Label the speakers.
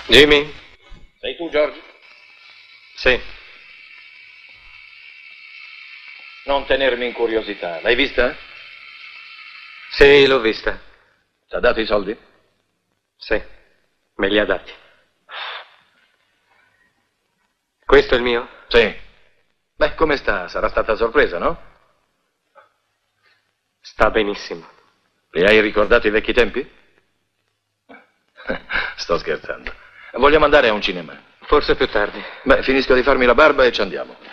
Speaker 1: Jimmy?
Speaker 2: Sei tu, George?
Speaker 1: Sì.
Speaker 2: Non tenermi in curiosità. L'hai vista?
Speaker 1: Sì, l'ho vista.
Speaker 2: Ti ha dato i soldi?
Speaker 1: Sì, me li ha dati. Questo è il mio?
Speaker 2: Sì. Beh, come sta? Sarà stata sorpresa, no?
Speaker 1: Sta benissimo.
Speaker 2: Li hai ricordato i vecchi tempi? Sto scherzando. Vogliamo andare a un cinema?
Speaker 1: Forse più tardi.
Speaker 2: Beh, finisco di farmi la barba e ci andiamo.